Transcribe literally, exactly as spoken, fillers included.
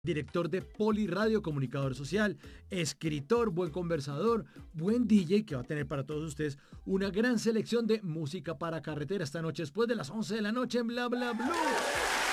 director de Poli Radio, comunicador social, escritor, buen conversador, buen D J, que va a tener para todos ustedes una gran selección de música para carretera esta noche después de las once de la noche en Bla Bla Blue.